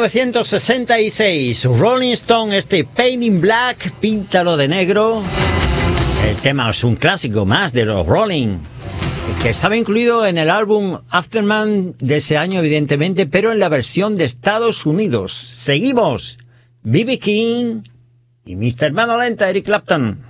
1966, Rolling Stone, Paint in Black, Píntalo de Negro. El tema es un clásico más de los Rolling, que estaba incluido en el álbum Afterman de ese año, evidentemente, pero en la versión de Estados Unidos. Seguimos, B.B. King y Mr. Mano Lenta, Eric Clapton.